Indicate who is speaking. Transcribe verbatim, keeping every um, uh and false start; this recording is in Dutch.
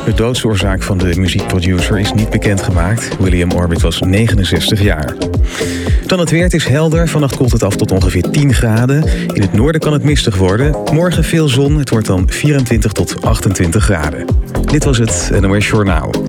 Speaker 1: De doodsoorzaak van de muziekproducer is niet bekendgemaakt. William Orbit was negenenzestig jaar. Dan het weer, het is helder. Vannacht koelt het af tot ongeveer tien graden. In het noorden kan het mistig worden. Morgen veel zon, het wordt dan vierentwintig tot achtentwintig graden. Dit was het N O S Journaal.